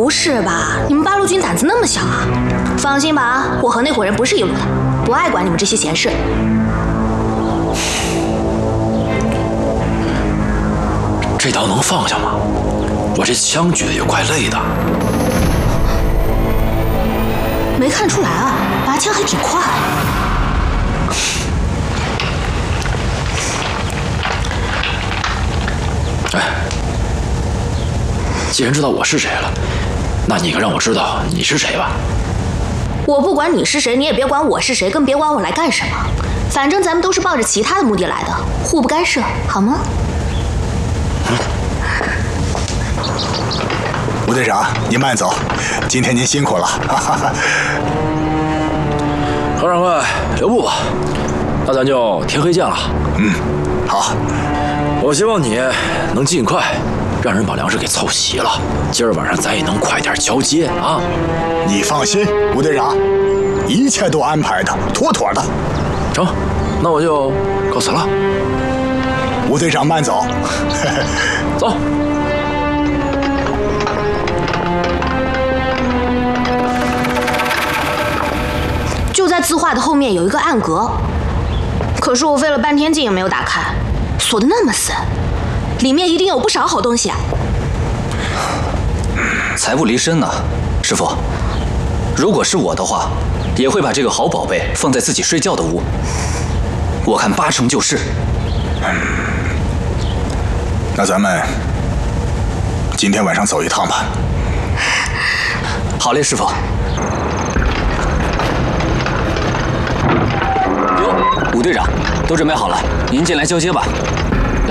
不是吧？你们八路军胆子那么小啊？放心吧，我和那伙人不是一路的，不爱管你们这些闲事。 这刀能放下吗？我这枪举得也怪累的。 没看出来啊，拔枪还挺快。 哎，既然知道我是谁了，那你可让我知道你是谁吧。 我不管你是谁，你也别管我是谁，更别管我来干什么。反正咱们都是抱着其他的目的来的，互不干涉，好吗？ 吴队长，您慢走，今天您辛苦了。 何掌柜，留步吧，那咱就天黑见了。 好。 我希望你能尽快让人把粮食给凑齐了，今儿晚上咱也能快点交接啊。 你放心，吴队长，一切都安排的妥妥的。 成，那我就告辞了。 吴队长慢走。 走。 就在字画的后面有一个暗格，可是我费了半天劲也没有打开，锁得那么死，里面一定有不少好东西啊！ 财不离身呐，师傅。如果是我的话，也会把这个好宝贝放在自己睡觉的屋。我看8成就是。 那咱们今天晚上走一趟吧。 好嘞，师傅。哟，武队长，都准备好了，您进来交接吧。